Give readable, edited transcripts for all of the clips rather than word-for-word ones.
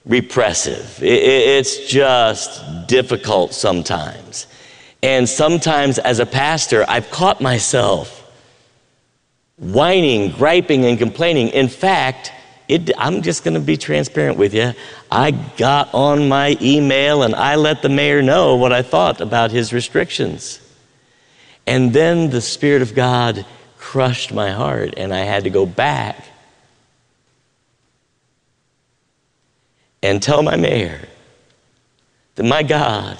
repressive. It's just difficult sometimes. And sometimes as a pastor, I've caught myself whining, griping, and complaining. In fact, I'm just going to be transparent with you. I got on my email and I let the mayor know what I thought about his restrictions. And then the Spirit of God crushed my heart, and I had to go back and tell my mayor that my God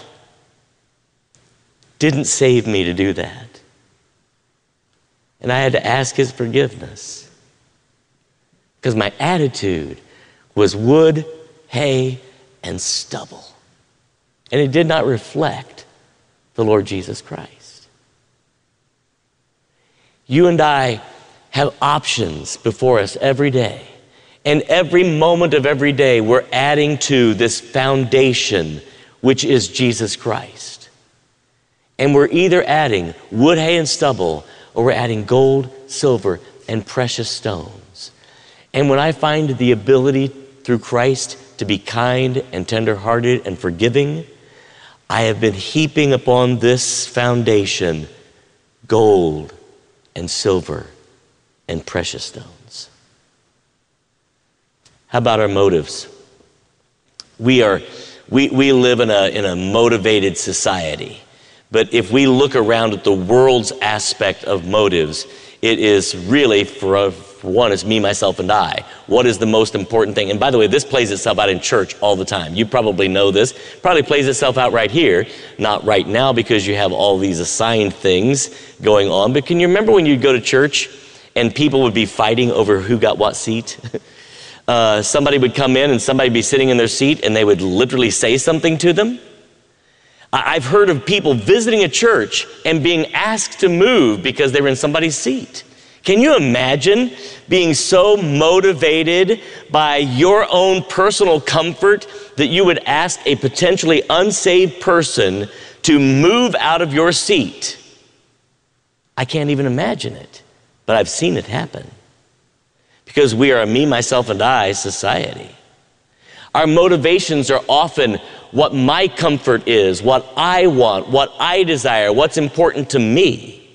didn't save me to do that. And I had to ask his forgiveness because my attitude was wood, hay, and stubble. And it did not reflect the Lord Jesus Christ. You and I have options before us every day. And every moment of every day, we're adding to this foundation, which is Jesus Christ. And we're either adding wood, hay, and stubble, or we're adding gold, silver, and precious stones. And when I find the ability through Christ to be kind and tenderhearted and forgiving, I have been heaping upon this foundation gold and silver and precious stones. How about our motives? We live in a motivated society. But if we look around at the world's aspect of motives, it is really, for one, it's me, myself, and I. What is the most important thing? And by the way, this plays itself out in church all the time. You probably know this. Probably plays itself out right here. Not right now because you have all these assigned things going on. But can you remember when you'd go to church and people would be fighting over who got what seat? Somebody would come in and somebody would be sitting in their seat and they would literally say something to them. I've heard of people visiting a church and being asked to move because they were in somebody's seat. Can you imagine being so motivated by your own personal comfort that you would ask a potentially unsaved person to move out of your seat? I can't even imagine it, but I've seen it happen because we are a me, myself, and I society. Our motivations are often what my comfort is, what I want, what I desire, what's important to me.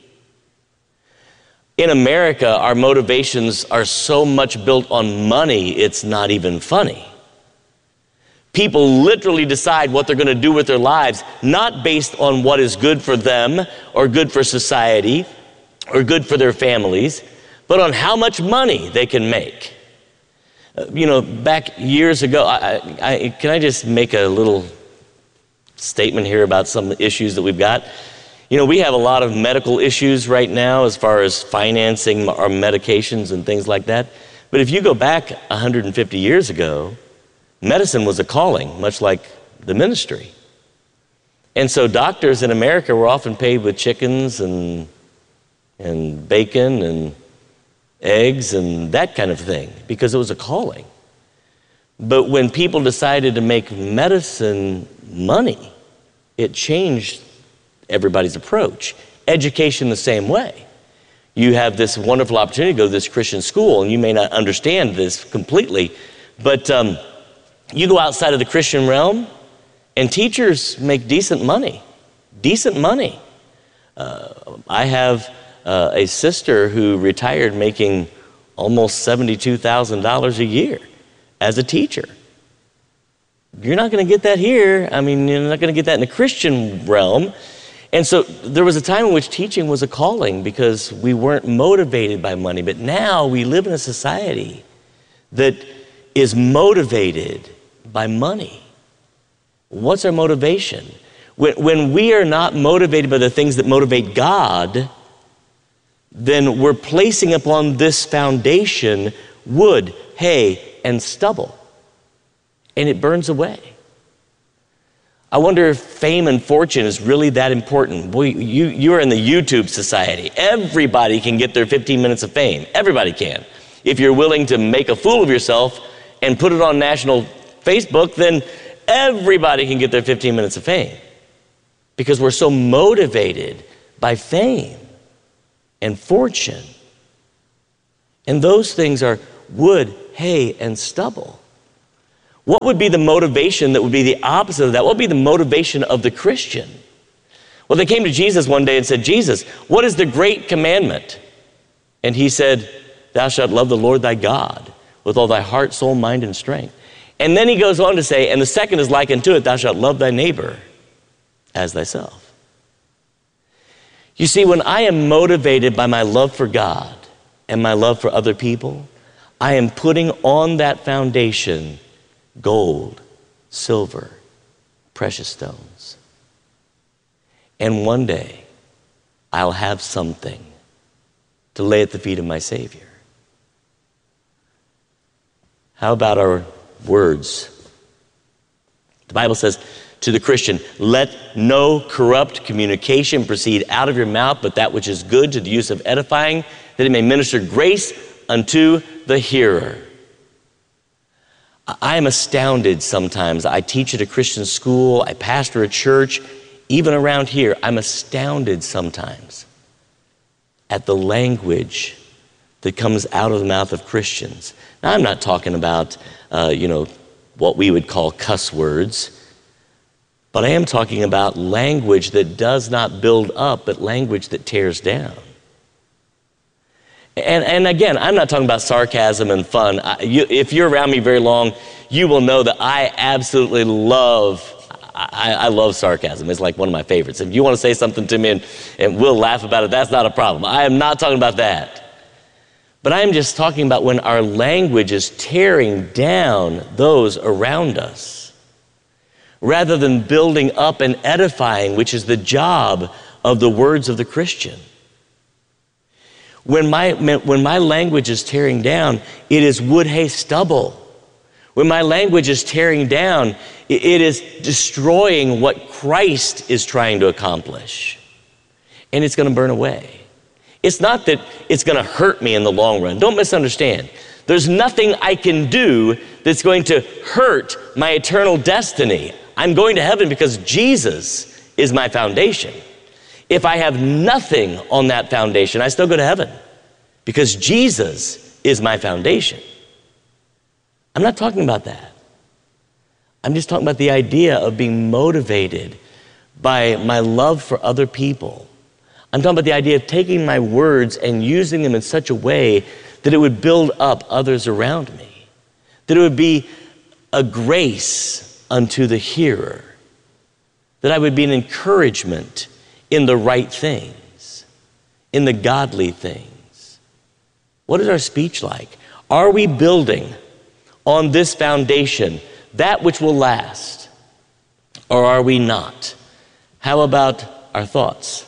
In America, our motivations are so much built on money, it's not even funny. People literally decide what they're going to do with their lives, not based on what is good for them or good for society or good for their families, but on how much money they can make. Back years ago, can I just make a little statement here about some issues that we've got? We have a lot of medical issues right now as far as financing our medications and things like that. But if you go back 150 years ago, medicine was a calling, much like the ministry. And so doctors in America were often paid with chickens and bacon and eggs and that kind of thing because it was a calling. But when people decided to make medicine money, it changed everybody's approach. Education the same way. You have this wonderful opportunity to go to this Christian school, and you may not understand this completely, but you go outside of the Christian realm, and teachers make decent money. Decent money. I have a sister who retired making almost $72,000 a year as a teacher. You're not going to get that here. You're not going to get that in the Christian realm. And so there was a time in which teaching was a calling because we weren't motivated by money. But now we live in a society that is motivated by money. What's our motivation? When we are not motivated by the things that motivate God, then we're placing upon this foundation wood, hay, and stubble. And it burns away. I wonder if fame and fortune is really that important. Boy, you are in the YouTube society. Everybody can get their 15 minutes of fame. Everybody can. If you're willing to make a fool of yourself and put it on national Facebook, then everybody can get their 15 minutes of fame. Because we're so motivated by fame and fortune. And those things are wood, hay, and stubble. What would be the motivation that would be the opposite of that? What would be the motivation of the Christian? Well, they came to Jesus one day and said, Jesus, what is the great commandment? And he said, thou shalt love the Lord thy God with all thy heart, soul, mind, and strength. And then he goes on to say, and the second is like unto it, thou shalt love thy neighbor as thyself. You see, when I am motivated by my love for God and my love for other people, I am putting on that foundation gold, silver, precious stones. And one day, I'll have something to lay at the feet of my Savior. How about our words? The Bible says to the Christian, let no corrupt communication proceed out of your mouth, but that which is good to the use of edifying, that it may minister grace unto the hearer. I am astounded sometimes. I teach at a Christian school, I pastor a church, even around here, I'm astounded sometimes at the language that comes out of the mouth of Christians. Now, I'm not talking about, what we would call cuss words, but I am talking about language that does not build up, but language that tears down. And again, I'm not talking about sarcasm and fun. If you're around me very long, you will know that I absolutely love sarcasm. It's like one of my favorites. If you want to say something to me and we'll laugh about it, that's not a problem. I am not talking about that. But I am just talking about when our language is tearing down those around us, rather than building up and edifying, which is the job of the words of the Christian. When my language is tearing down, it is wood, hay, stubble. When my language is tearing down, it is destroying what Christ is trying to accomplish. And it's going to burn away. It's not that it's going to hurt me in the long run. Don't misunderstand. There's nothing I can do that's going to hurt my eternal destiny. I'm going to heaven because Jesus is my foundation. If I have nothing on that foundation, I still go to heaven because Jesus is my foundation. I'm not talking about that. I'm just talking about the idea of being motivated by my love for other people. I'm talking about the idea of taking my words and using them in such a way that it would build up others around me, that it would be a grace unto the hearer, that I would be an encouragement in the right things, in the godly things. What is our speech like? Are we building on this foundation that which will last, or are we not? How about our thoughts?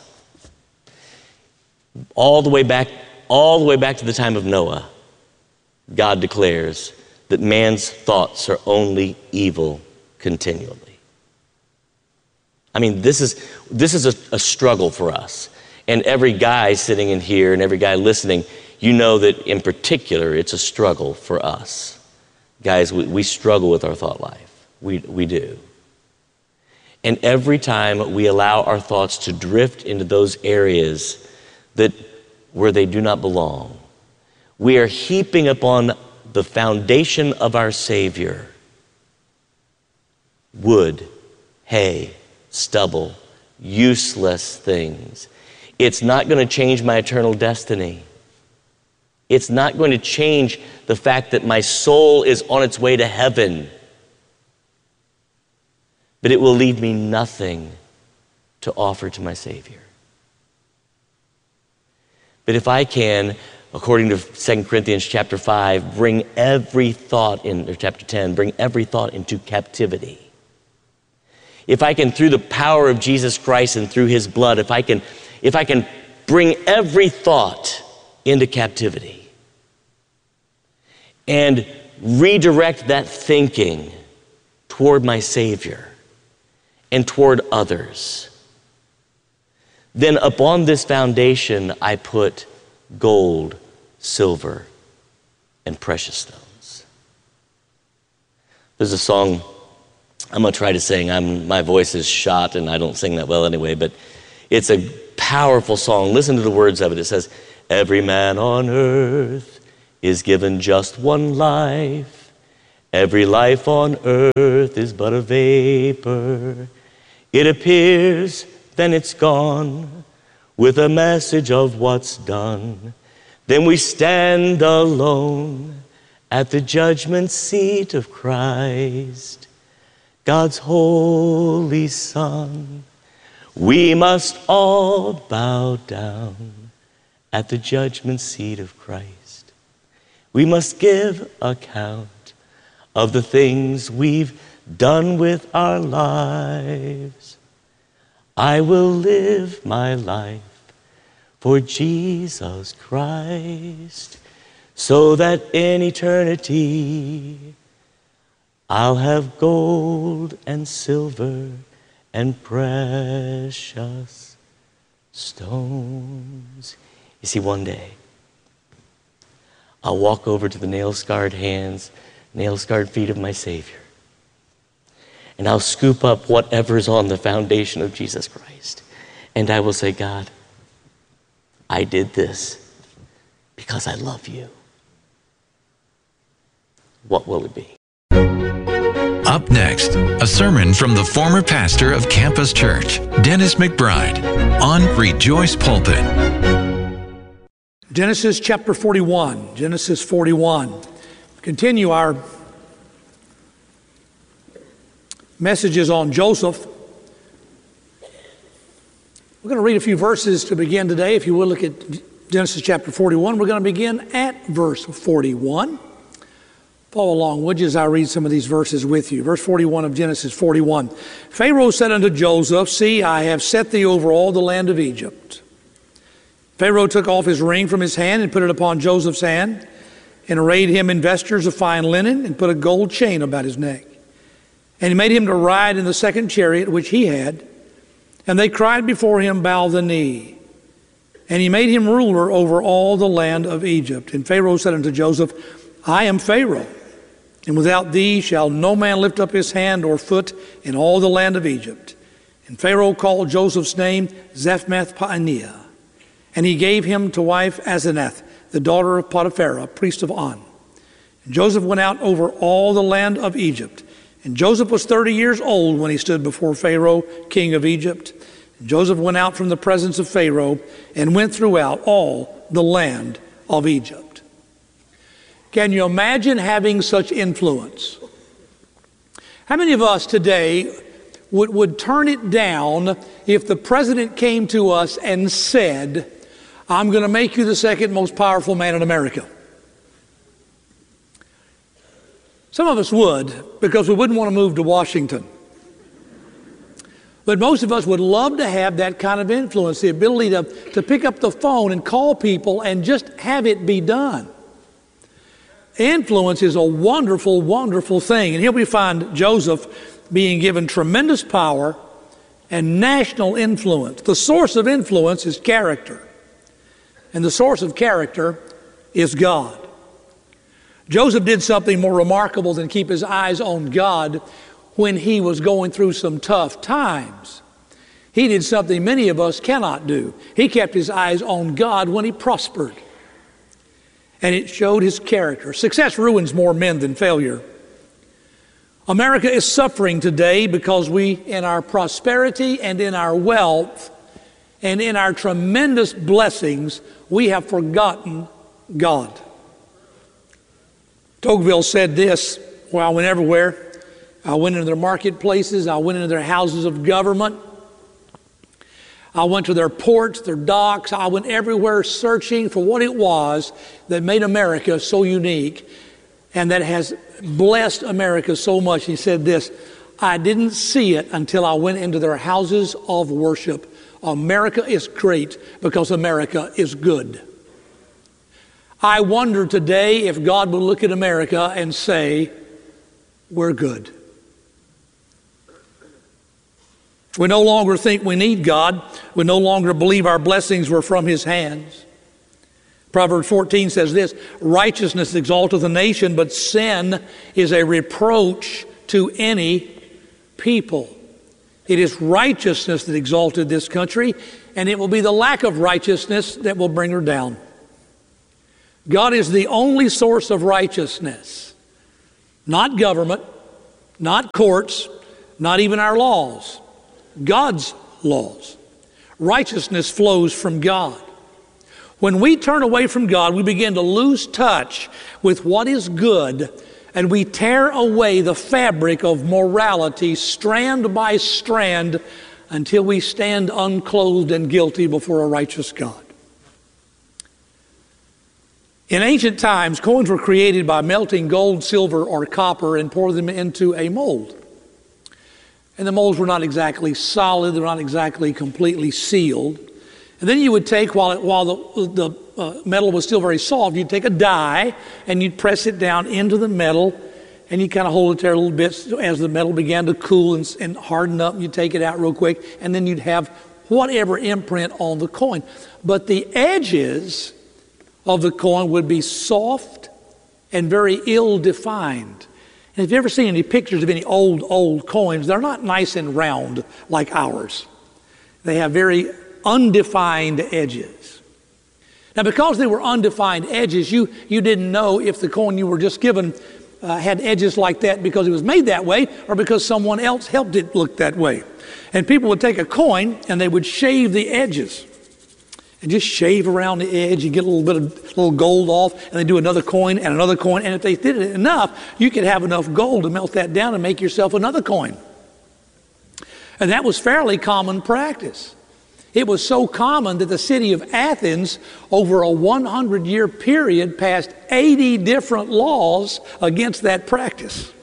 All the way back to the time of Noah, God declares that man's thoughts are only evil continually. I mean, this is a struggle for us. And every guy sitting in here and every guy listening, you know that in particular, it's a struggle for us. Guys, we struggle with our thought life. We do. And every time we allow our thoughts to drift into those areas where they do not belong, we are heaping upon the foundation of our Savior wood, hay, stubble, useless things. It's not going to change my eternal destiny. It's not going to change the fact that my soul is on its way to heaven. But it will leave me nothing to offer to my Savior. But if I can, according to 2 Corinthians chapter 5, bring every thought or chapter 10, bring every thought into captivity. If I can, through the power of Jesus Christ and through his blood, if I can bring every thought into captivity and redirect that thinking toward my Savior and toward others, then upon this foundation I put gold, silver, and precious stones. There's a song I'm going to try to sing. My voice is shot and I don't sing that well anyway, but it's a powerful song. Listen to the words of it. It says, every man on earth is given just one life, Every life on earth is but a vapor. It appears, then it's gone, with a message of what's done. Then we stand alone at the judgment seat of Christ, God's holy Son. We must all bow down at the judgment seat of Christ. We must give account of the things we've done with our lives. I will live my life for Jesus Christ, so that in eternity I'll have gold and silver and precious stones. You see, one day I'll walk over to the nail-scarred hands, nail-scarred feet of my Savior, and I'll scoop up whatever's on the foundation of Jesus Christ, and I will say, God, I did this because I love you. What will it be? Up next, a sermon from the former pastor of Campus Church, Dennis McBride, on Rejoice Pulpit. Genesis chapter 41. Genesis 41. Continue our messages on Joseph. We're going to read a few verses to begin today. If you will look at Genesis chapter 41, we're going to begin at verse 41. Follow along, would you, as I read some of these verses with you. Verse 41 of Genesis 41. Pharaoh said unto Joseph, See, I have set thee over all the land of Egypt. Pharaoh took off his ring from his hand and put it upon Joseph's hand, and arrayed him in vestures of fine linen, and put a gold chain about his neck. And he made him to ride in the second chariot which he had, and they cried before him, Bow the knee. And he made him ruler over all the land of Egypt. And Pharaoh said unto Joseph, I am Pharaoh, and without thee shall no man lift up his hand or foot in all the land of Egypt. And Pharaoh called Joseph's name Zaphnath-Paaneah. And he gave him to wife Asenath, the daughter of Potiphar, priest of On. And Joseph went out over all the land of Egypt. And Joseph was 30 years old when he stood before Pharaoh, king of Egypt. And Joseph went out from the presence of Pharaoh and went throughout all the land of Egypt. Can you imagine having such influence? How many of us today would turn it down if the president came to us and said, I'm going to make you the second most powerful man in America? Some of us would, because we wouldn't want to move to Washington. But most of us would love to have that kind of influence, the ability to pick up the phone and call people and just have it be done. Influence is a wonderful, wonderful thing. And here we find Joseph being given tremendous power and national influence. The source of influence is character. And the source of character is God. Joseph did something more remarkable than keep his eyes on God when he was going through some tough times. He did something many of us cannot do. He kept his eyes on God when he prospered. And it showed his character. Success ruins more men than failure. America is suffering today because we, in our prosperity and in our wealth and in our tremendous blessings, we have forgotten God. Tocqueville said this, well, I went everywhere. I went into their marketplaces. I went into their houses of government. I went to their ports, their docks. I went everywhere searching for what it was that made America so unique and that has blessed America so much. He said this, I didn't see it until I went into their houses of worship. America is great because America is good. I wonder today if God will look at America and say, we're good. We no longer think we need God. We no longer believe our blessings were from His hands. Proverbs 14 says this, righteousness exalteth a nation, but sin is a reproach to any people. It is righteousness that exalted this country, and it will be the lack of righteousness that will bring her down. God is the only source of righteousness. Not government, not courts, not even our laws. God's laws. Righteousness flows from God. When we turn away from God, we begin to lose touch with what is good, and we tear away the fabric of morality strand by strand until we stand unclothed and guilty before a righteous God. In ancient times, coins were created by melting gold, silver, or copper and pour them into a mold. And the molds were not exactly solid, they're not exactly completely sealed. And then you would take, while the metal was still very soft, you'd take a die and you'd press it down into the metal, and you kind of hold it there a little bit as the metal began to cool and harden up. You'd take it out real quick, and then you'd have whatever imprint on the coin. But the edges of the coin would be soft and very ill-defined. And if you've ever seen any pictures of any old coins, they're not nice and round like ours. They have very undefined edges. Now, because they were undefined edges, you didn't know if the coin you were just given had edges like that because it was made that way or because someone else helped it look that way. And people would take a coin and they would shave the edges and just shave around the edge and get a little gold off, and they do another coin and another coin. And if they did it enough, you could have enough gold to melt that down and make yourself another coin. And that was fairly common practice. It was so common that the city of Athens, over a 100-year period, passed 80 different laws against that practice.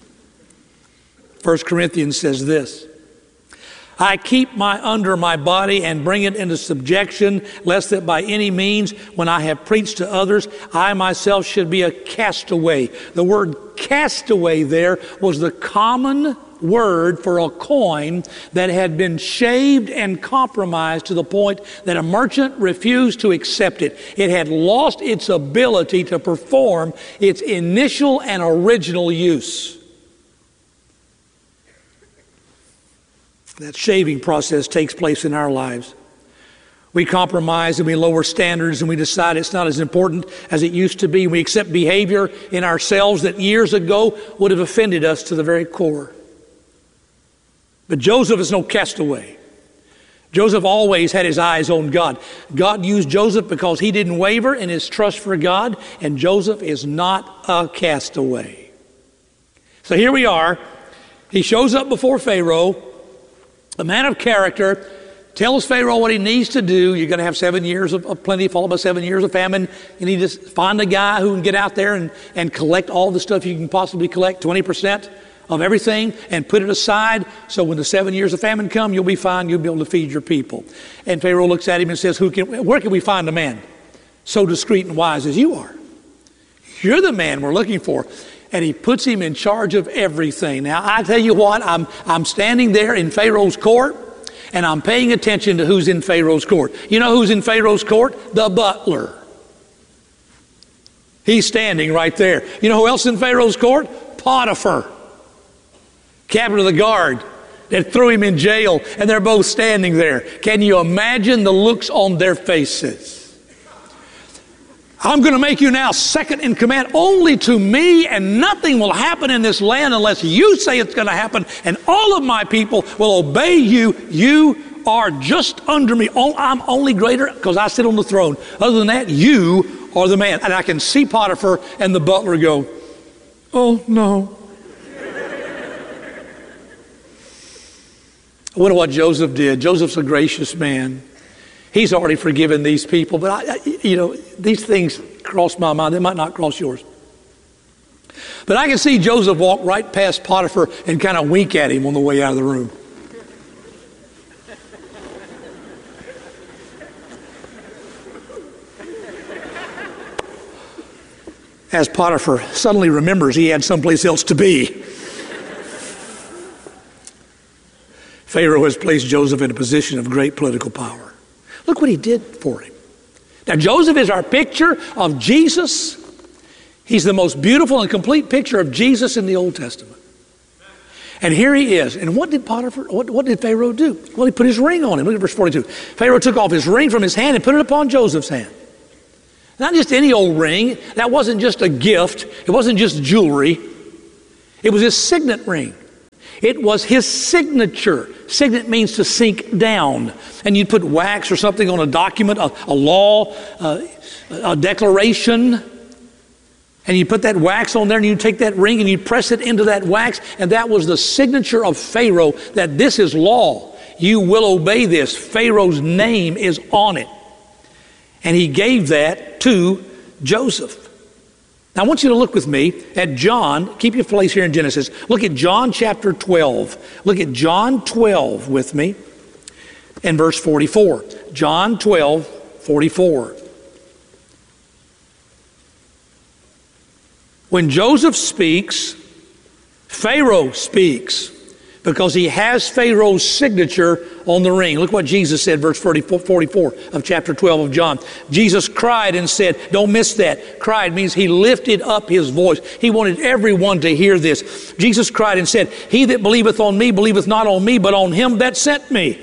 1 Corinthians says this: I keep under my body and bring it into subjection, lest that by any means, when I have preached to others, I myself should be a castaway. The word castaway there was the common word for a coin that had been shaved and compromised to the point that a merchant refused to accept it. It had lost its ability to perform its initial and original use. That shaving process takes place in our lives. We compromise and we lower standards and we decide it's not as important as it used to be. We accept behavior in ourselves that years ago would have offended us to the very core. But Joseph is no castaway. Joseph always had his eyes on God. God used Joseph because he didn't waver in his trust for God, and Joseph is not a castaway. So here we are. He shows up before Pharaoh, a man of character, tells Pharaoh what he needs to do. You're going to have 7 years of plenty, followed by 7 years of famine. You need to find a guy who can get out there and collect all the stuff you can possibly collect, 20% of everything, and put it aside so when the 7 years of famine come, you'll be fine, you'll be able to feed your people. And Pharaoh looks at him and says, where can we find a man so discreet and wise as you are? You're the man we're looking for. And he puts him in charge of everything. Now, I tell you what, I'm standing there in Pharaoh's court, and I'm paying attention to who's in Pharaoh's court. You know who's in Pharaoh's court? The butler. He's standing right there. You know who else in Pharaoh's court? Potiphar, captain of the guard that threw him in jail, and they're both standing there. Can you imagine the looks on their faces? I'm going to make you now second in command only to me, and nothing will happen in this land unless you say it's going to happen, and all of my people will obey you. You are just under me. I'm only greater because I sit on the throne. Other than that, you are the man. And I can see Potiphar and the butler go, oh no. I wonder what Joseph did. Joseph's a gracious man. He's already forgiven these people, but these things cross my mind. They might not cross yours. But I can see Joseph walk right past Potiphar and kind of wink at him on the way out of the room. As Potiphar suddenly remembers he had someplace else to be. Pharaoh has placed Joseph in a position of great political power. Look what he did for him. Now, Joseph is our picture of Jesus. He's the most beautiful and complete picture of Jesus in the Old Testament. And here he is. And what did Pharaoh do? Well, he put his ring on him. Look at verse 42. Pharaoh took off his ring from his hand and put it upon Joseph's hand. Not just any old ring. That wasn't just a gift. It wasn't just jewelry. It was his signet ring. It was his signature. Signet means to sink down. And you'd put wax or something on a document, a law, a declaration. And you put that wax on there and you take that ring and you press it into that wax. And that was the signature of Pharaoh, that this is law. You will obey this. Pharaoh's name is on it. And he gave that to Joseph. Now I want you to look with me at John. Keep your place here in Genesis. Look at John chapter 12. Look at John 12 with me and verse 44. John 12, 44. When Joseph speaks, Pharaoh speaks, because he has Pharaoh's signature on the ring. Look what Jesus said, verse 44 of chapter 12 of John. Jesus cried and said, don't miss that. Cried means he lifted up his voice. He wanted everyone to hear this. Jesus cried and said, he that believeth on me, believeth not on me, but on him that sent me.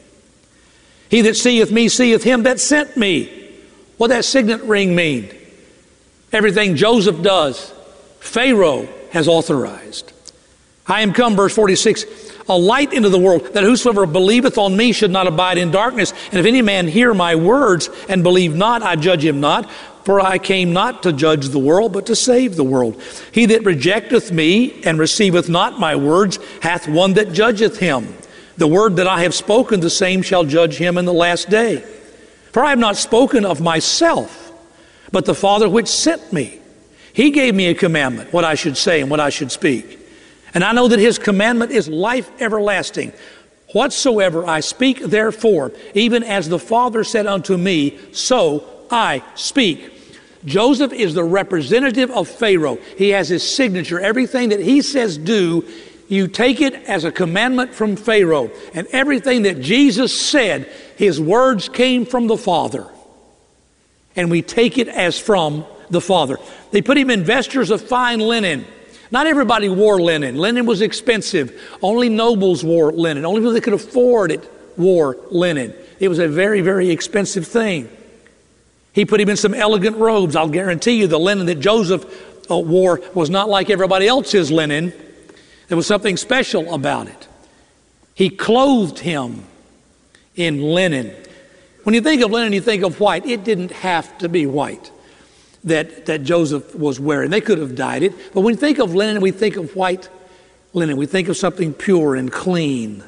He that seeth me, seeth him that sent me. What does that signet ring mean? Everything Joseph does, Pharaoh has authorized. I am come, verse 46, a light into the world, that whosoever believeth on me should not abide in darkness. And if any man hear my words and believe not, I judge him not. For I came not to judge the world, but to save the world. He that rejecteth me and receiveth not my words hath one that judgeth him. The word that I have spoken, the same shall judge him in the last day. For I have not spoken of myself, but the Father which sent me. He gave me a commandment, what I should say and what I should speak. And I know that his commandment is life everlasting. Whatsoever I speak, therefore, even as the Father said unto me, so I speak. Joseph is the representative of Pharaoh. He has his signature. Everything that he says do, you take it as a commandment from Pharaoh. And everything that Jesus said, his words came from the Father. And we take it as from the Father. They put him in vestures of fine linen. Not everybody wore linen. Linen was expensive. Only nobles wore linen. Only people that could afford it wore linen. It was a very, very expensive thing. He put him in some elegant robes. I'll guarantee you the linen that Joseph wore was not like everybody else's linen. There was something special about it. He clothed him in linen. When you think of linen, you think of white. It didn't have to be white that Joseph was wearing. They could have dyed it. But when we think of linen, we think of white linen. We think of something pure and clean.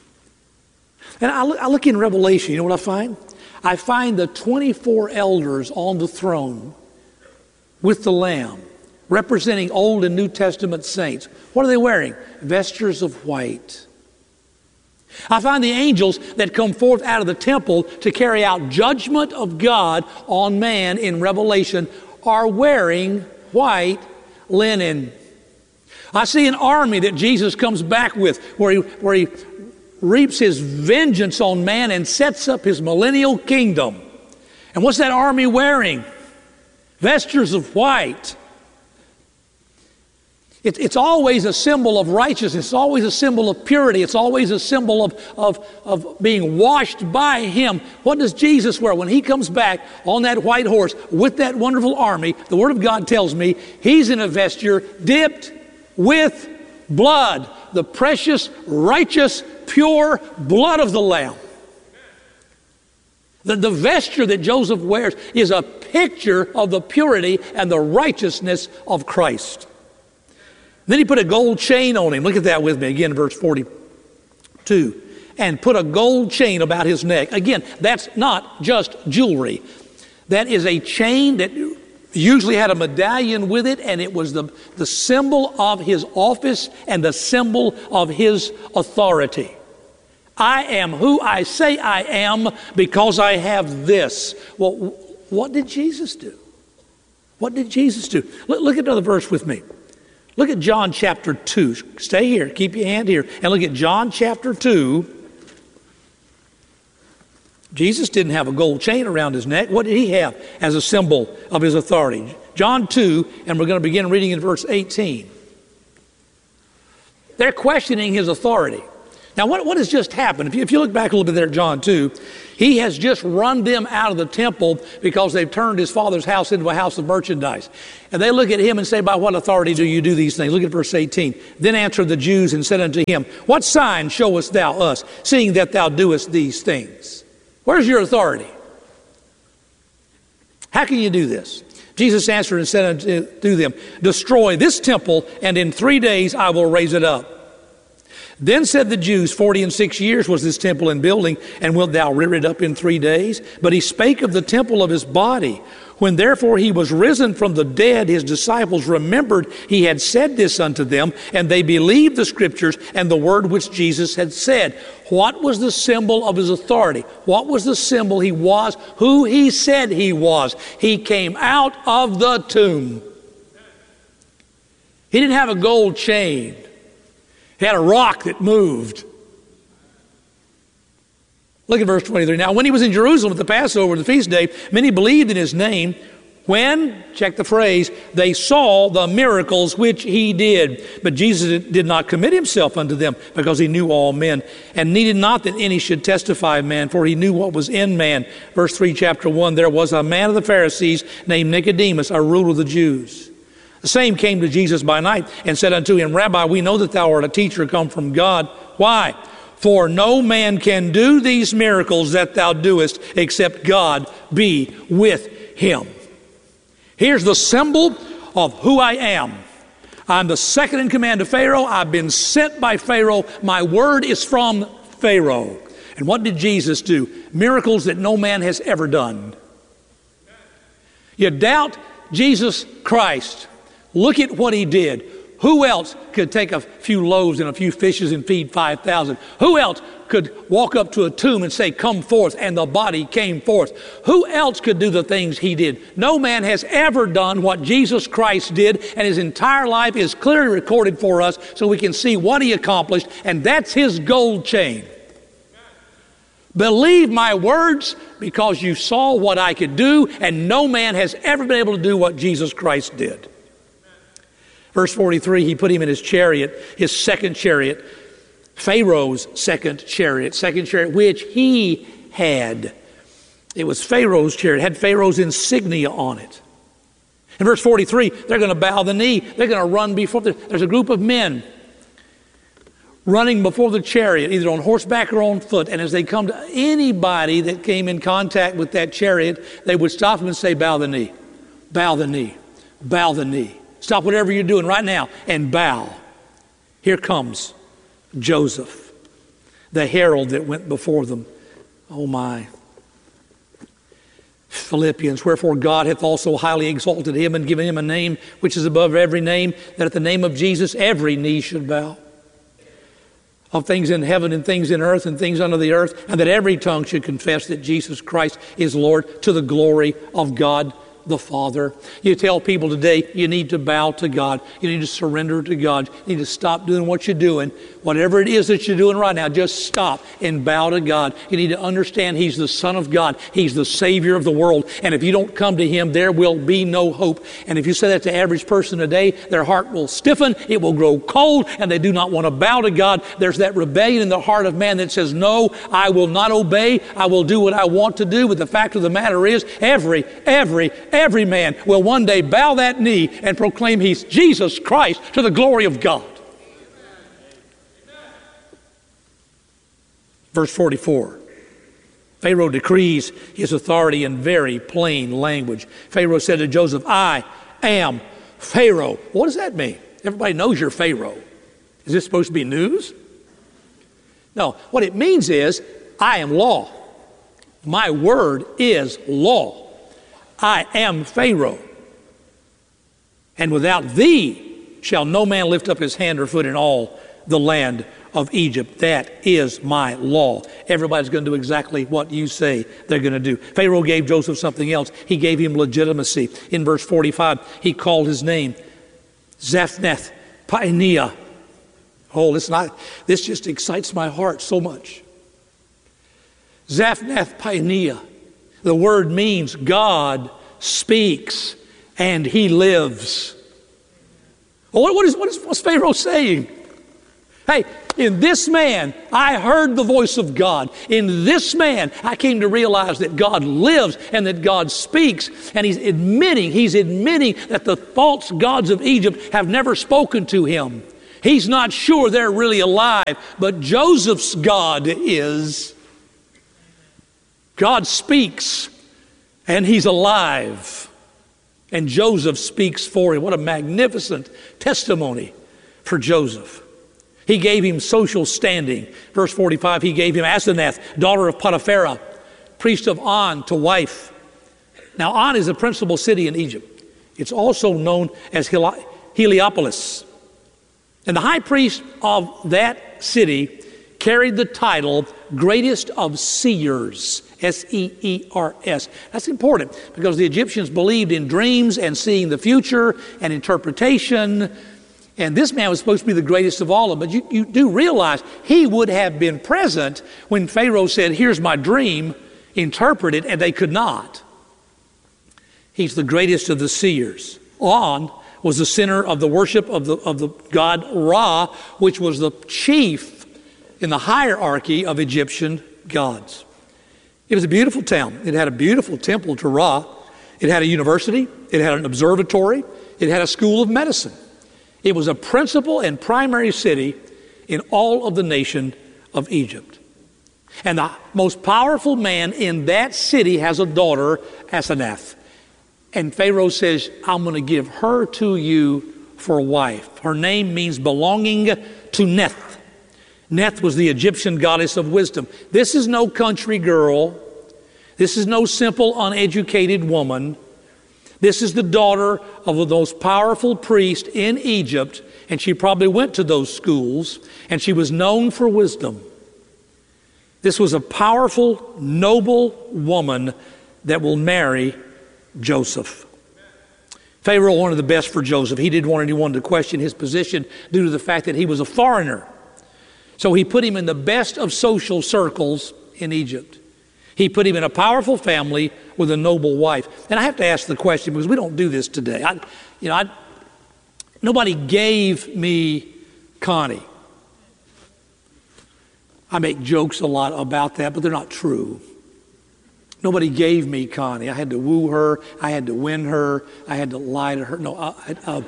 And I look in Revelation, you know what I find? I find the 24 elders on the throne with the Lamb, representing Old and New Testament saints. What are they wearing? Vestures of white. I find the angels that come forth out of the temple to carry out judgment of God on man in Revelation are wearing white linen. I see an army that Jesus comes back with where he reaps his vengeance on man and sets up his millennial kingdom. And what's that army wearing? Vestures of white. It's always a symbol of righteousness. It's always a symbol of purity. It's always a symbol of being washed by him. What does Jesus wear? When he comes back on that white horse with that wonderful army, the Word of God tells me he's in a vesture dipped with blood, the precious, righteous, pure blood of the Lamb. The vesture that Joseph wears is a picture of the purity and the righteousness of Christ. Then he put a gold chain on him. Look at that with me again, verse 42. And put a gold chain about his neck. Again, that's not just jewelry. That is a chain that usually had a medallion with it, and it was the symbol of his office and the symbol of his authority. I am who I say I am because I have this. Well, what did Jesus do? What did Jesus do? Look at another verse with me. Look at John chapter 2. Stay here. Keep your hand here. And look at John chapter 2. Jesus didn't have a gold chain around his neck. What did he have as a symbol of his authority? John 2, and we're going to begin reading in verse 18. They're questioning his authority. Now, what has just happened? If you look back a little bit there at John 2, he has just run them out of the temple because they've turned his father's house into a house of merchandise. And they look at him and say, by what authority do you do these things? Look at verse 18. Then answered the Jews and said unto him, what sign showest thou us, seeing that thou doest these things? Where's your authority? How can you do this? Jesus answered and said unto them, destroy this temple, and in 3 days I will raise it up. Then said the Jews, 46 years was this temple in building, and wilt thou rear it up in 3 days? But he spake of the temple of his body. When therefore he was risen from the dead, his disciples remembered he had said this unto them, and they believed the scriptures and the word which Jesus had said. What was the symbol of his authority? What was the symbol he was, who he said he was? He came out of the tomb. He didn't have a gold chain. He had a rock that moved. Look at verse 23. Now, when he was in Jerusalem at the Passover, the feast day, many believed in his name when, check the phrase, they saw the miracles which he did. But Jesus did not commit himself unto them, because he knew all men, and needed not that any should testify of man, for he knew what was in man. Verse 3, chapter 1, there was a man of the Pharisees named Nicodemus, a ruler of the Jews. The same came to Jesus by night and said unto him, Rabbi, we know that thou art a teacher come from God. Why? For no man can do these miracles that thou doest except God be with him. Here's the symbol of who I am. I'm the second in command of Pharaoh. I've been sent by Pharaoh. My word is from Pharaoh. And what did Jesus do? Miracles that no man has ever done. You doubt Jesus Christ. Look at what he did. Who else could take a few loaves and a few fishes and feed 5,000? Who else could walk up to a tomb and say, come forth, and the body came forth? Who else could do the things he did? No man has ever done what Jesus Christ did, and his entire life is clearly recorded for us so we can see what he accomplished, and that's his gold chain. Believe my words, because you saw what I could do, and no man has ever been able to do what Jesus Christ did. Verse 43, he put him in his chariot, his second chariot, Pharaoh's second chariot, which he had. It was Pharaoh's chariot, had Pharaoh's insignia on it. In verse 43, they're going to bow the knee. They're going to run before. There's a group of men running before the chariot, either on horseback or on foot. And as they come to anybody that came in contact with that chariot, they would stop them and say, bow the knee, bow the knee, bow the knee. Stop whatever you're doing right now and bow. Here comes Joseph, the herald that went before them. Oh my. Philippians, wherefore God hath also highly exalted him and given him a name which is above every name, that at the name of Jesus every knee should bow, of things in heaven and things in earth and things under the earth, and that every tongue should confess that Jesus Christ is Lord, to the glory of God the Father. You tell people today, you need to bow to God. You need to surrender to God. You need to stop doing what you're doing. Whatever it is that you're doing right now, just stop and bow to God. You need to understand He's the Son of God. He's the Savior of the world. And if you don't come to Him, there will be no hope. And if you say that to the average person today, their heart will stiffen, it will grow cold, and they do not want to bow to God. There's that rebellion in the heart of man that says, no, I will not obey. I will do what I want to do. But the fact of the matter is, every man will one day bow that knee and proclaim He's Jesus Christ to the glory of God. Verse 44. Pharaoh decrees his authority in very plain language. Pharaoh said to Joseph, I am Pharaoh. What does that mean? Everybody knows you're Pharaoh. Is this supposed to be news? No. What it means is, I am law. My word is law. I am Pharaoh. And without thee shall no man lift up his hand or foot in all the land of Egypt. That is my law. Everybody's going to do exactly what you say they're going to do. Pharaoh gave Joseph something else. He gave him legitimacy. In verse 45, he called his name Zaphnath-Paaneah. Oh, this just excites my heart so much. Zaphnath-Paaneah. The word means God speaks and He lives. Well, what's Pharaoh saying? Hey, In this man, I heard the voice of God. In this man, I came to realize that God lives and that God speaks. And he's admitting that the false gods of Egypt have never spoken to him. He's not sure they're really alive, but Joseph's God is. God speaks, and he's alive. And Joseph speaks for him. What a magnificent testimony for Joseph. He gave him social standing. Verse 45, he gave him Asenath, daughter of Potiphera, priest of On, to wife. Now, On is the principal city in Egypt. It's also known as Heliopolis. And the high priest of that city carried the title greatest of seers, S-E-E-R-S. That's important because the Egyptians believed in dreams and seeing the future and interpretation. And this man was supposed to be the greatest of all of them. But you do realize he would have been present when Pharaoh said, here's my dream, interpret it, and they could not. He's the greatest of the seers. On was the center of the worship of the god Ra, which was the chief in the hierarchy of Egyptian gods. It was a beautiful town. It had a beautiful temple to Ra. It had a university. It had an observatory. It had a school of medicine. It was a principal and primary city in all of the nation of Egypt. And the most powerful man in that city has a daughter, Asenath. And Pharaoh says, I'm going to give her to you for a wife. Her name means belonging to Neth. Neth was the Egyptian goddess of wisdom. This is no country girl. This is no simple, uneducated woman. This is the daughter of the most powerful priest in Egypt, and she probably went to those schools, and she was known for wisdom. This was a powerful, noble woman that will marry Joseph. Pharaoh wanted the best for Joseph. He didn't want anyone to question his position due to the fact that he was a foreigner. So he put him in the best of social circles in Egypt. He put him in a powerful family with a noble wife. And I have to ask the question because we don't do this today. Nobody gave me Connie. I make jokes a lot about that, but they're not true. Nobody gave me Connie. I had to woo her. I had to win her. I had to lie to her. No,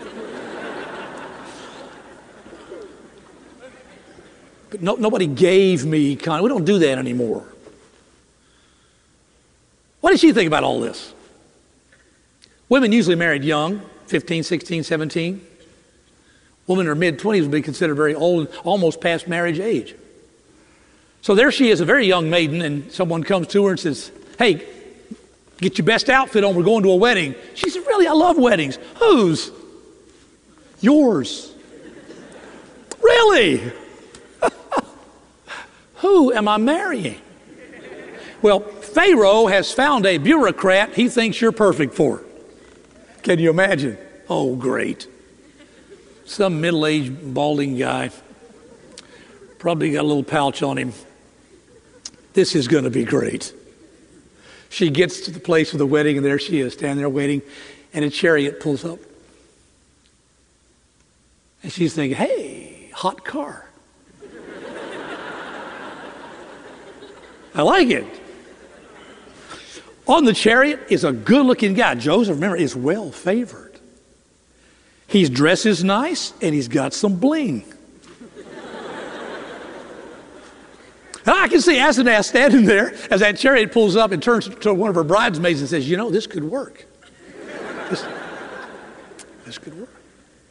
but nobody gave me Connie. We don't do that anymore. What did she think about all this? Women usually married young, 15, 16, 17. Women in her mid-20s would be considered very old, almost past marriage age. So there she is, a very young maiden, and someone comes to her and says, hey, get your best outfit on, we're going to a wedding. She said, really, I love weddings. Whose? Yours. Really? Who am I marrying? Well, Pharaoh has found a bureaucrat he thinks you're perfect for. Can you imagine? Oh, great. Some middle-aged, balding guy. Probably got a little pouch on him. This is going to be great. She gets to the place of the wedding, and there she is, standing there waiting, and a chariot pulls up. And she's thinking, hey, hot car. I like it. On the chariot is a good-looking guy. Joseph, remember, is well-favored. He's dresses nice, and he's got some bling. And I can see Asenath standing there as that chariot pulls up and turns to one of her bridesmaids and says, you know, this could work. This could work.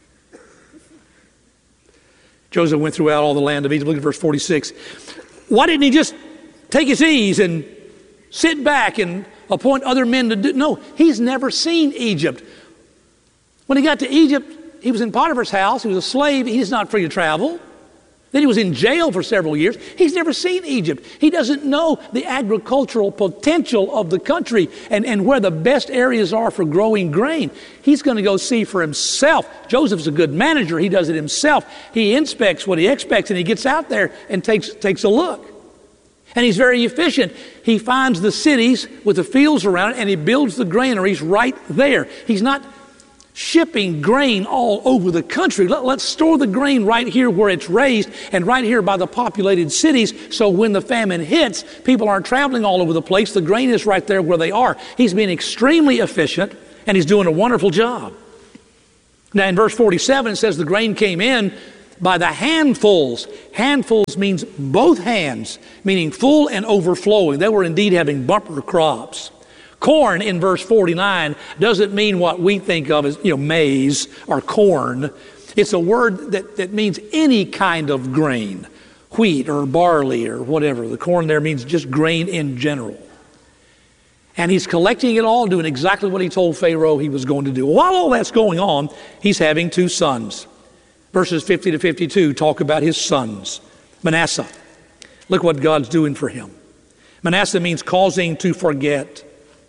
Joseph went throughout all the land of Egypt. Look at verse 46. Why didn't he just take his ease and sit back and appoint other men to do? No, he's never seen Egypt. When he got to Egypt, he was in Potiphar's house. He was a slave. He's not free to travel. Then he was in jail for several years. He's never seen Egypt. He doesn't know the agricultural potential of the country and where the best areas are for growing grain. He's going to go see for himself. Joseph's a good manager. He does it himself. He inspects what he expects, and he gets out there and takes a look. And he's very efficient. He finds the cities with the fields around it, and he builds the granaries right there. He's not shipping grain all over the country. Let's store the grain right here where it's raised and right here by the populated cities, so when the famine hits, people aren't traveling all over the place. The grain is right there where they are. He's being extremely efficient, and he's doing a wonderful job. Now in verse 47 it says the grain came in by the handfuls. Handfuls means both hands, meaning full and overflowing. They were indeed having bumper crops. Corn in verse 49 doesn't mean what we think of as maize or corn. It's a word that means any kind of grain, wheat or barley or whatever. The corn there means just grain in general. And he's collecting it all, doing exactly what he told Pharaoh he was going to do. While all that's going on, he's having two sons. Verses 50 to 52 talk about his sons. Manasseh. Look what God's doing for him. Manasseh means causing to forget.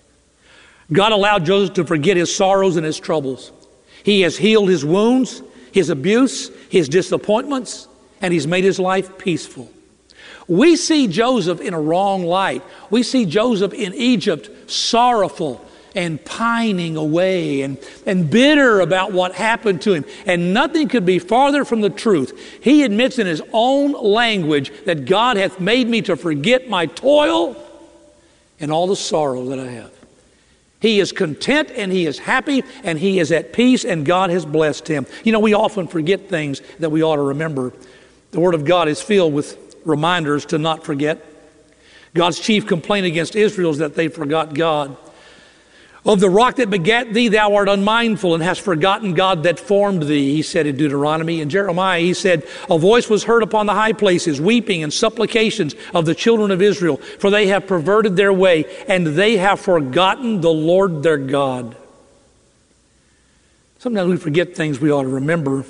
God allowed Joseph to forget his sorrows and his troubles. He has healed his wounds, his abuse, his disappointments, and he's made his life peaceful. We see Joseph in a wrong light. We see Joseph in Egypt sorrowful and pining away and bitter about what happened to him. And nothing could be farther from the truth. He admits in his own language that God hath made me to forget my toil and all the sorrow that I have. He is content and he is happy and he is at peace, and God has blessed him. We often forget things that we ought to remember. The Word of God is filled with reminders to not forget. God's chief complaint against Israel is that they forgot God. Of the rock that begat thee, thou art unmindful and hast forgotten God that formed thee, he said in Deuteronomy. In Jeremiah, he said, a voice was heard upon the high places, weeping and supplications of the children of Israel, for they have perverted their way, and they have forgotten the Lord their God. Sometimes we forget things we ought to remember.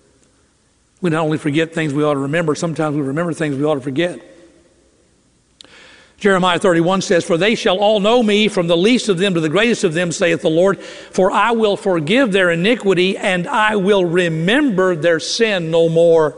We not only forget things we ought to remember, sometimes we remember things we ought to forget. Jeremiah 31 says, for they shall all know me, from the least of them to the greatest of them, saith the Lord, for I will forgive their iniquity, and I will remember their sin no more.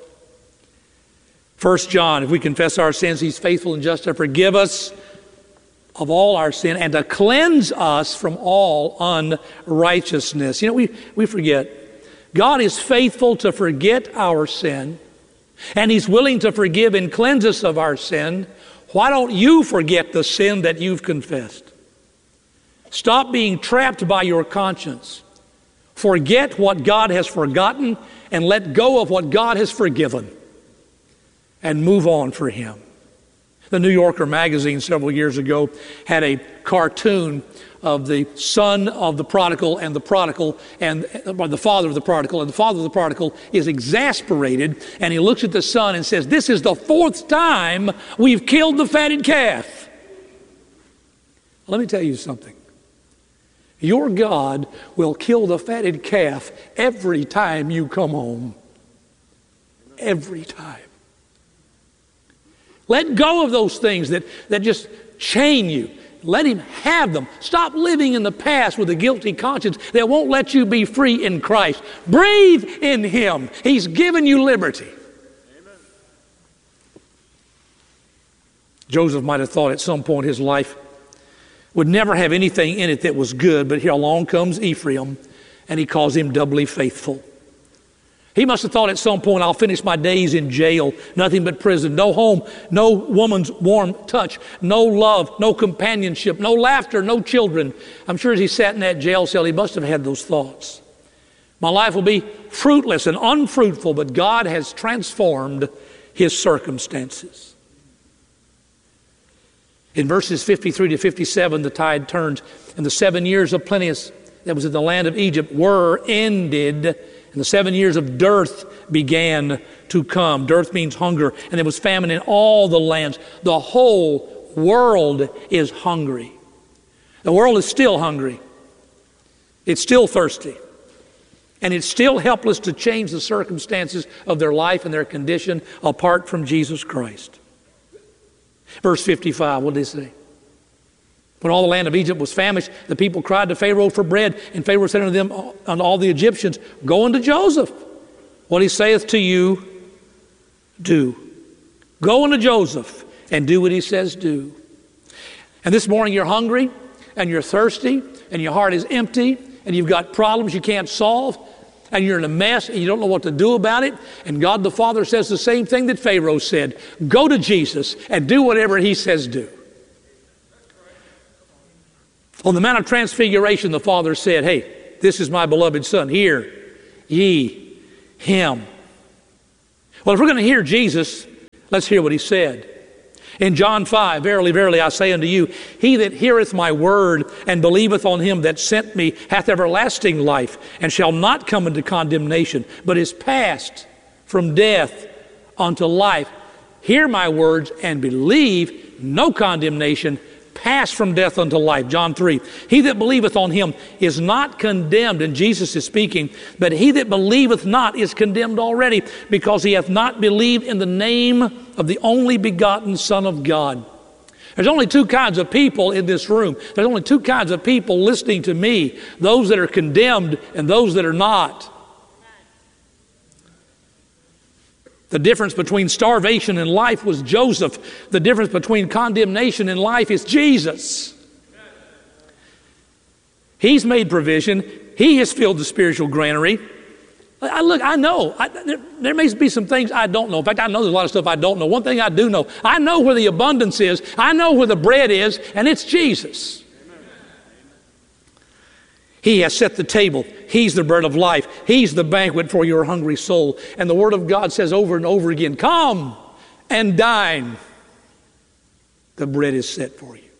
1 John, if we confess our sins, he's faithful and just to forgive us of all our sin and to cleanse us from all unrighteousness. We forget. God is faithful to forget our sin, and he's willing to forgive and cleanse us of our sin. Why don't you forget the sin that you've confessed? Stop being trapped by your conscience. Forget what God has forgotten and let go of what God has forgiven and move on for him. The New Yorker magazine several years ago had a cartoon of the son of the prodigal and the prodigal and the father of the prodigal. And the father of the prodigal is exasperated, and he looks at the son and says, this is the fourth time we've killed the fatted calf. Let me tell you something. Your God will kill the fatted calf every time you come home. Every time. Let go of those things that just chain you. Let him have them. Stop living in the past with a guilty conscience that won't let you be free in Christ. Breathe in him. He's given you liberty. Amen. Joseph might have thought at some point his life would never have anything in it that was good, but here along comes Ephraim, and he calls him doubly faithful. He must have thought at some point, I'll finish my days in jail, nothing but prison, no home, no woman's warm touch, no love, no companionship, no laughter, no children. I'm sure as he sat in that jail cell, he must have had those thoughts. My life will be fruitless and unfruitful, but God has transformed his circumstances. In verses 53 to 57, the tide turns, and the 7 years of plenteous that was in the land of Egypt were ended, and the 7 years of dearth began to come. Dearth means hunger, and there was famine in all the lands. The whole world is hungry. The world is still hungry. It's still thirsty. And it's still helpless to change the circumstances of their life and their condition apart from Jesus Christ. Verse 55, what did he say? When all the land of Egypt was famished, the people cried to Pharaoh for bread, and Pharaoh said unto them, unto all the Egyptians, go unto Joseph. What he saith to you, do. Go unto Joseph and do what he says do. And this morning you're hungry and you're thirsty and your heart is empty and you've got problems you can't solve, and you're in a mess and you don't know what to do about it, and God the Father says the same thing that Pharaoh said. Go to Jesus and do whatever he says do. On the Mount of Transfiguration, the Father said, hey, this is my beloved Son. Hear ye him. Well, if we're going to hear Jesus, let's hear what he said. In John 5, verily, verily, I say unto you, he that heareth my word and believeth on him that sent me hath everlasting life, and shall not come into condemnation, but is passed from death unto life. Hear my words and believe, no condemnation, pass from death unto life. John 3, he that believeth on him is not condemned, and Jesus is speaking, but he that believeth not is condemned already, because he hath not believed in the name of the only begotten Son of God. There's only two kinds of people in this room. There's only two kinds of people listening to me, those that are condemned and those that are not. The difference between starvation and life was Joseph. The difference between condemnation and life is Jesus. He's made provision. He has filled the spiritual granary. I know. There may be some things I don't know. In fact, I know there's a lot of stuff I don't know. One thing I do know, I know where the abundance is. I know where the bread is, and it's Jesus. He has set the table. He's the bread of life. He's the banquet for your hungry soul. And the Word of God says over and over again, come and dine. The bread is set for you.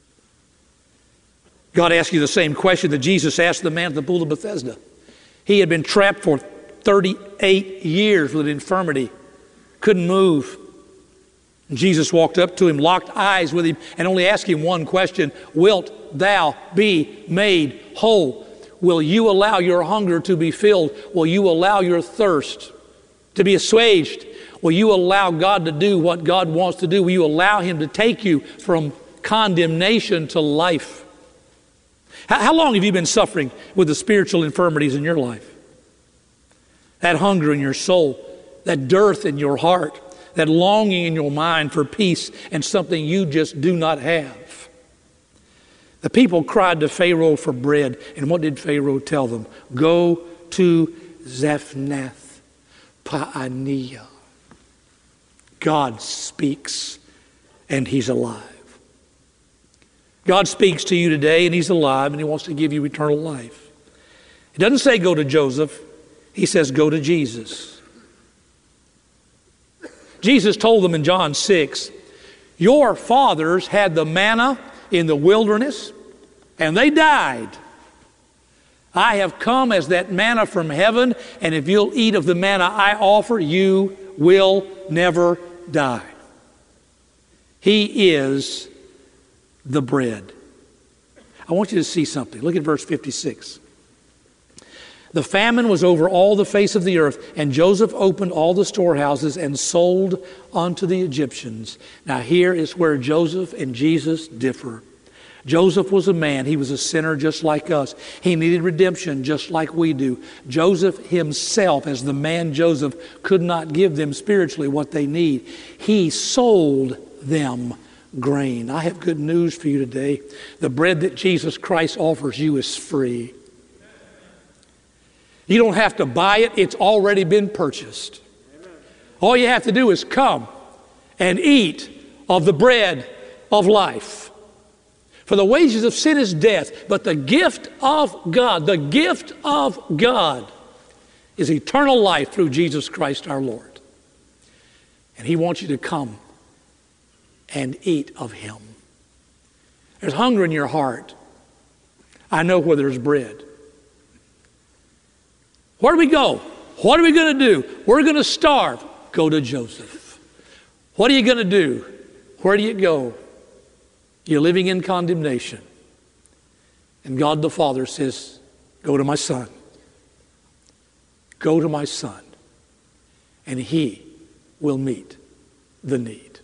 God asks you the same question that Jesus asked the man at the pool of Bethesda. He had been trapped for 38 years with an infirmity. Couldn't move. And Jesus walked up to him, locked eyes with him, and only asked him one question. Wilt thou be made whole? Will you allow your hunger to be filled? Will you allow your thirst to be assuaged? Will you allow God to do what God wants to do? Will you allow him to take you from condemnation to life? How long have you been suffering with the spiritual infirmities in your life? That hunger in your soul, that dearth in your heart, that longing in your mind for peace and something you just do not have. The people cried to Pharaoh for bread, and what did Pharaoh tell them? Go to Zaphnath Paaneah. God speaks, and he's alive. God speaks to you today, and he's alive, and he wants to give you eternal life. It doesn't say go to Joseph. He says go to Jesus. Jesus told them in John 6, your fathers had the manna in the wilderness, and they died. I have come as that manna from heaven, and if you'll eat of the manna I offer, you will never die. He is the bread. I want you to see something. Look at verse 56. The famine was over all the face of the earth, and Joseph opened all the storehouses and sold unto the Egyptians. Now here is where Joseph and Jesus differ. Joseph was a man. He was a sinner just like us. He needed redemption just like we do. Joseph himself, as the man Joseph, could not give them spiritually what they need. He sold them grain. I have good news for you today. The bread that Jesus Christ offers you is free. You don't have to buy it. It's already been purchased. All you have to do is come and eat of the bread of life. For the wages of sin is death, but the gift of God is eternal life through Jesus Christ our Lord. And he wants you to come and eat of him. There's hunger in your heart. I know where there's bread. Where do we go? What are we going to do? We're going to starve. Go to Joseph. What are you going to do? Where do you go? You're living in condemnation. And God the Father says, go to my Son. Go to my Son. And he will meet the need.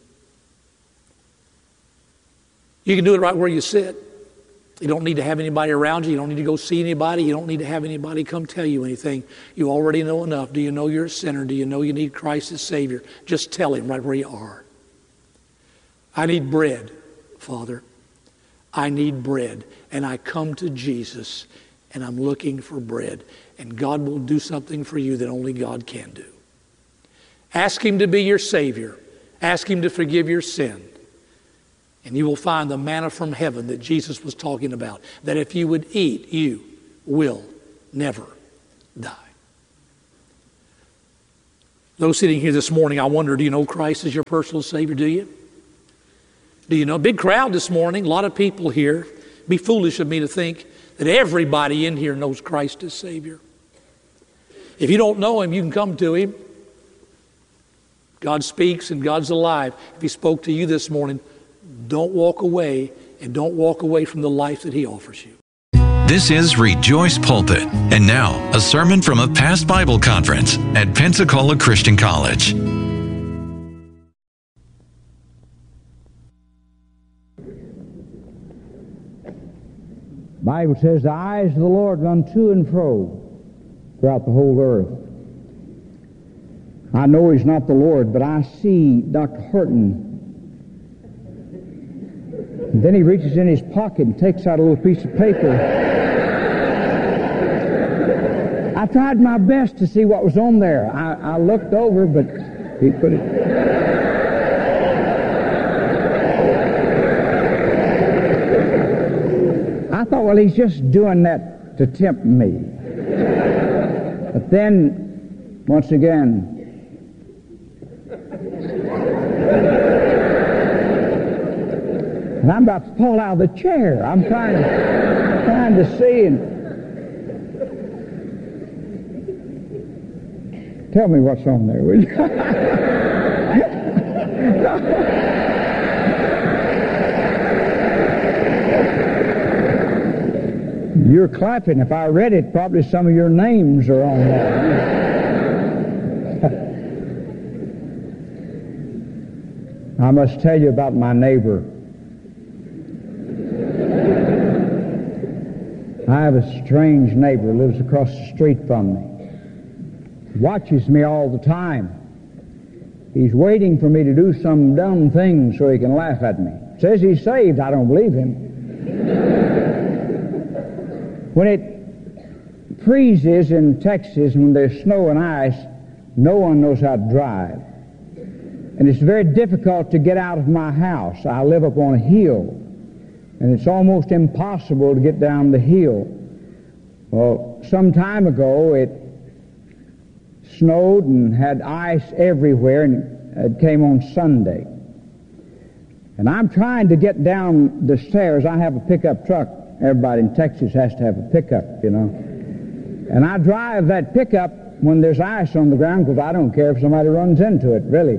You can do it right where you sit. You don't need to have anybody around you. You don't need to go see anybody. You don't need to have anybody come tell you anything. You already know enough. Do you know you're a sinner? Do you know you need Christ as Savior? Just tell him right where you are. I need bread, Father. I need bread. And I come to Jesus and I'm looking for bread. And God will do something for you that only God can do. Ask Him to be your Savior. Ask Him to forgive your sin. And you will find the manna from heaven that Jesus was talking about, that if you would eat, you will never die. Those sitting here this morning, I wonder, do you know Christ as your personal Savior? Do you? Do you know? Big crowd this morning, a lot of people here. It'd be foolish of me to think that everybody in here knows Christ as Savior. If you don't know Him, you can come to Him. God speaks and God's alive. If He spoke to you this morning, don't walk away, and don't walk away from the life that He offers you. This is Rejoice Pulpit. And now, a sermon from a past Bible conference at Pensacola Christian College. The Bible says, the eyes of the Lord run to and fro throughout the whole earth. I know He's not the Lord, but I see Dr. Horton. And then he reaches in his pocket and takes out a little piece of paper. I tried my best to see what was on there. I looked over, but he put it... I thought, well, he's just doing that to tempt me. But then, once again, and I'm about to fall out of the chair. I'm trying to see. And tell me what's on there, will you? You're clapping. If I read it, probably some of your names are on there. I must tell you about my neighbor. I have a strange neighbor who lives across the street from me. He watches me all the time. He's waiting for me to do some dumb thing so he can laugh at me. Says he's saved. I don't believe him. When it freezes in Texas, when there's snow and ice, no one knows how to drive. And it's very difficult to get out of my house. I live up on a hill. And it's almost impossible to get down the hill. Well, some time ago it snowed and had ice everywhere, and it came on Sunday. And I'm trying to get down the stairs. I have a pickup truck. Everybody in Texas has to have a pickup, you know. And I drive that pickup when there's ice on the ground because I don't care if somebody runs into it, really.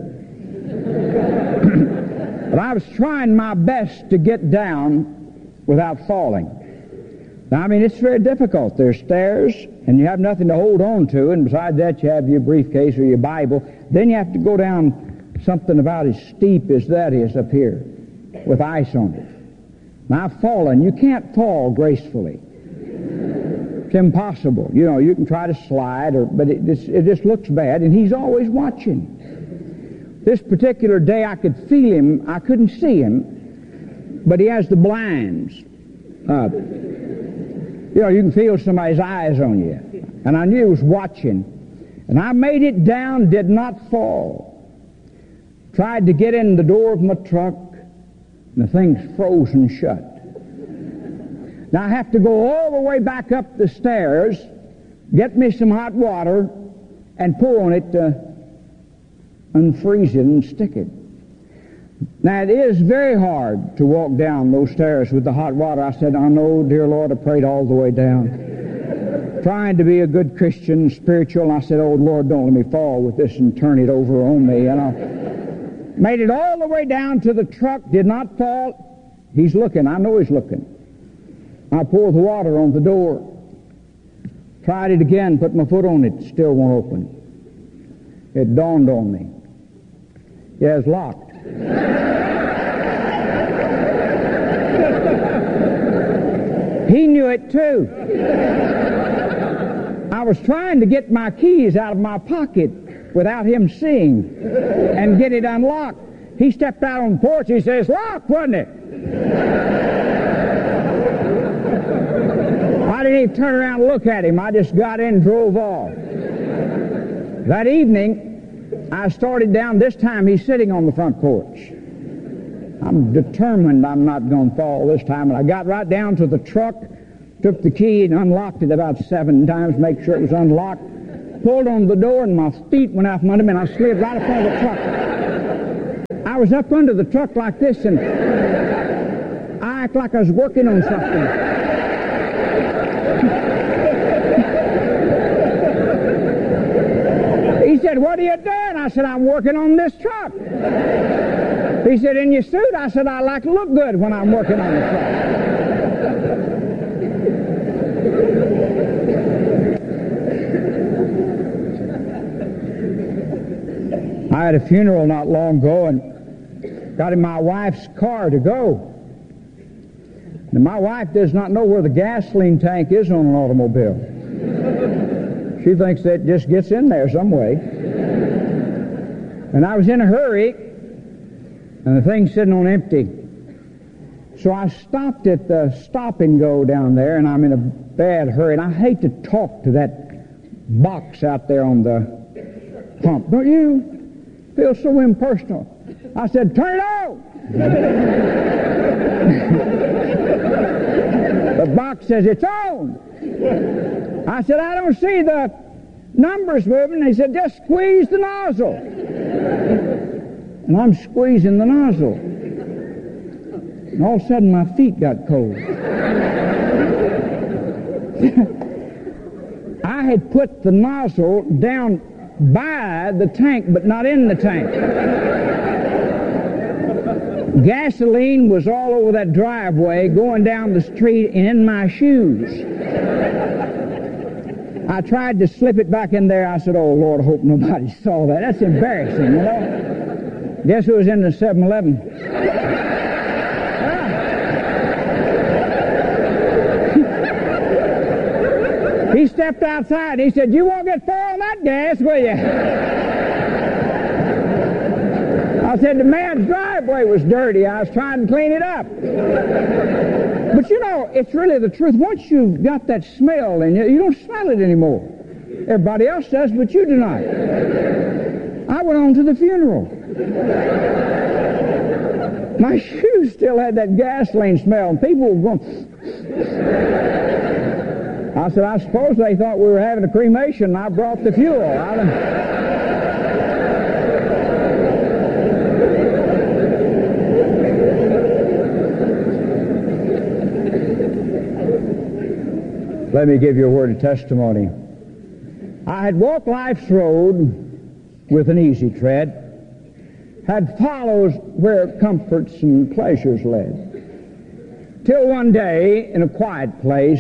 But I was trying my best to get down without falling. Now, I mean, it's very difficult. There's stairs, and you have nothing to hold on to, and besides that, you have your briefcase or your Bible. Then you have to go down something about as steep as that is up here with ice on it. Now, I've fallen. You can't fall gracefully. It's impossible. You know, you can try to slide, but it just looks bad, and He's always watching. This particular day, I could feel Him. I couldn't see Him, but He has the blinds up. You know, you can feel somebody's eyes on you. And I knew He was watching. And I made it down, did not fall. Tried to get in the door of my truck, and the thing's frozen shut. Now I have to go all the way back up the stairs, get me some hot water, and pour on it to unfreeze it and stick it. Now, it is very hard to walk down those stairs with the hot water. I said, I know, dear Lord, I prayed all the way down. Trying to be a good Christian, spiritual, and I said, oh, Lord, don't let me fall with this and turn it over on me, you know. Made it all the way down to the truck, did not fall. He's looking. I know He's looking. I poured the water on the door. Tried it again, put my foot on it, still won't open. It dawned on me. Yeah, it's locked. He knew it too. I was trying to get my keys out of my pocket without him seeing and get it unlocked. He stepped out on the porch. He says, locked, wasn't it? I didn't even turn around and look at him. I just got in and drove off. That evening, I started down. This time, he's sitting on the front porch. I'm determined I'm not going to fall this time. And I got right down to the truck, took the key and unlocked it about 7 times, make sure it was unlocked, pulled on the door, and my feet went out from under me, and I slid right up under the truck. I was up under the truck like this, and I act like I was working on something. He said, "What are you doing?" I said, "I'm working on this truck." He said, "In your suit?" I said, "I like to look good when I'm working on the truck." I had a funeral not long ago and got in my wife's car to go. Now, my wife does not know where the gasoline tank is on an automobile. She thinks that it just gets in there some way. And I was in a hurry, and the thing's sitting on empty. So I stopped at the stop and go down there, and I'm in a bad hurry, and I hate to talk to that box out there on the pump. Don't you feel so impersonal? I said, "Turn it on!" The box says, "It's on." I said, "I don't see the numbers moving." He said, "Just squeeze the nozzle." And I'm squeezing the nozzle. And all of a sudden my feet got cold. I had put the nozzle down by the tank, but not in the tank. Gasoline was all over that driveway, going down the street, and in my shoes. I tried to slip it back in there. I said, "Oh, Lord, I hope nobody saw that. That's embarrassing, you know." Guess who was in the 7-Eleven? He stepped outside. He said, "You won't get far on that gas, will you?" I said, "The man's driveway was dirty. I was trying to clean it up." But you know, it's really the truth. Once you've got that smell in you, you don't smell it anymore. Everybody else does, but you do not. I went on to the funeral. My shoes still had that gasoline smell, and people were going. I said, "I suppose they thought we were having a cremation, and I brought the fuel." Let me give you a word of testimony. I had walked life's road with an easy tread, had followed where comforts and pleasures led, till one day, in a quiet place,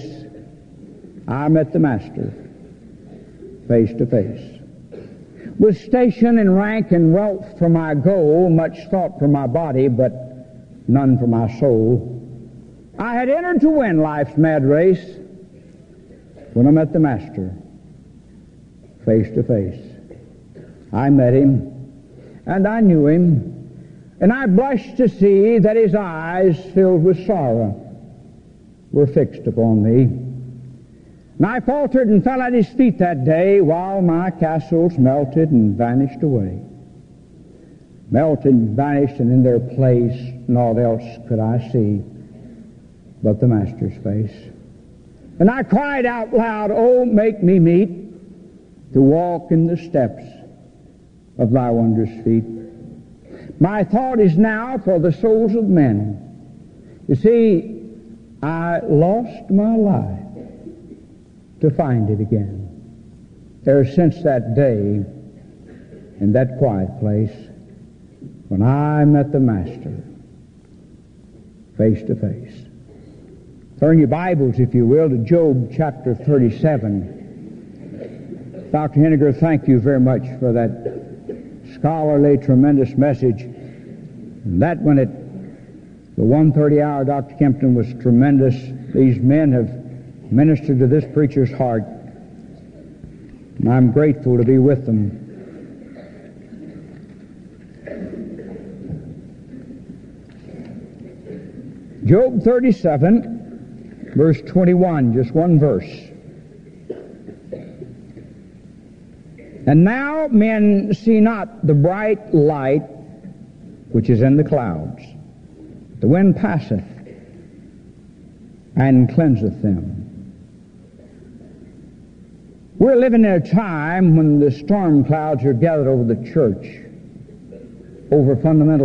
I met the Master, face to face. With station and rank and wealth for my goal, much thought for my body, but none for my soul, I had entered to win life's mad race when I met the Master, face to face. I met him, and I knew him, and I blushed to see that his eyes, filled with sorrow, were fixed upon me. And I faltered and fell at his feet that day, while my castles melted and vanished away. Melted and vanished, and in their place naught else could I see but the Master's face. And I cried out loud, "Oh, make me meet to walk in the steps of thy wondrous feet." My thought is now for the souls of men. You see, I lost my life to find it again. Ever since that day, in that quiet place, when I met the Master, face to face. Turn your Bibles, if you will, to Job chapter 37. Dr. Henniger, thank you very much for that scholarly, tremendous message. And that when the 1:30 hour, Dr. Kempton, was tremendous. These men have ministered to this preacher's heart, and I'm grateful to be with them. Job 37, Verse 21, just one verse. And now men see not the bright light which is in the clouds. The wind passeth and cleanseth them. We're living in a time when the storm clouds are gathered over the church, over fundamental